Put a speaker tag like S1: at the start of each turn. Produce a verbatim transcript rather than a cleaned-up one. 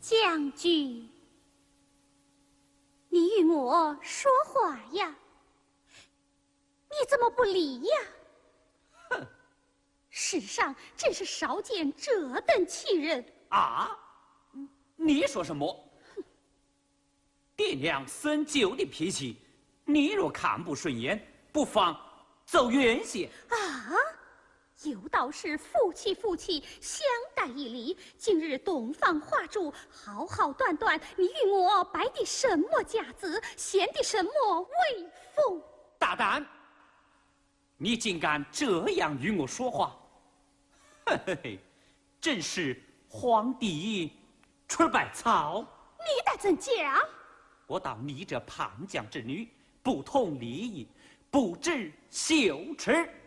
S1: 将军，你与我说话呀，你怎么不理呀？
S2: 哼，
S1: 世上真是少见这等奇人
S2: 啊！你说什么？爹娘生旧的脾气，你若看不顺眼，不妨走远些。
S1: 啊！有道是夫妻夫妻相待一礼，今日洞房花烛，好好短短，你与我摆的什么架子，显的什么威风？
S2: 大胆！你竟敢这样与我说话？嘿嘿嘿，真是皇帝出百草。
S1: 你得怎讲？
S2: 我道你这叛将之女，不通礼仪，不知羞耻。